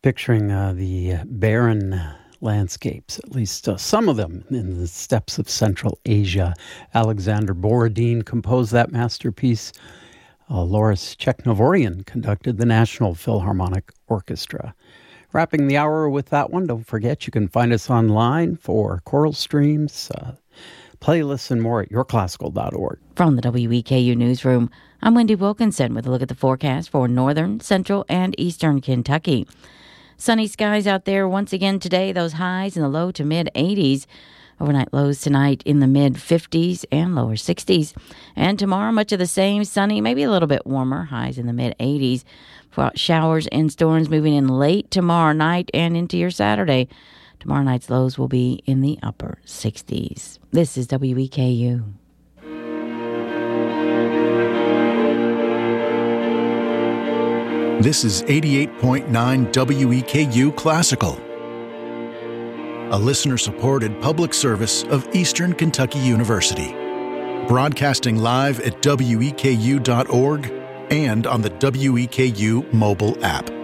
Picturing the barren landscapes, at least some of them in the steppes of Central Asia. Alexander Borodin composed that masterpiece. Loris Cheknovorian conducted the National Philharmonic Orchestra. Wrapping the hour with that one, don't forget you can find us online for choral streams, playlists, and more at yourclassical.org. From the WEKU Newsroom, I'm Wendy Wilkinson with a look at the forecast for northern, central, and eastern Kentucky. Sunny skies out there once again today, those highs in the low to mid-80s. Overnight lows tonight in the mid-50s and lower 60s. And tomorrow, much of the same, sunny, maybe a little bit warmer, highs in the mid-80s. Showers and storms moving in late tomorrow night and into your Saturday. Tomorrow night's lows will be in the upper 60s. This is WEKU. This is 88.9 WEKU Classical, a listener-supported public service of Eastern Kentucky University, broadcasting live at weku.org and on the WEKU mobile app.